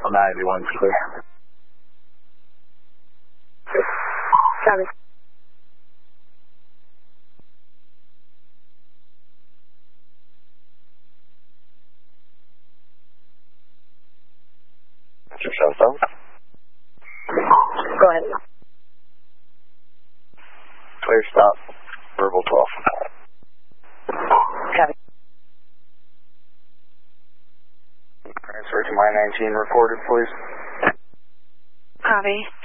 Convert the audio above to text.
Alpha 91's clear. Copy. Your cell phone? Go ahead. Clear stop. Verbal 12. Copy. Transfer to my 19 recorded, please. Copy.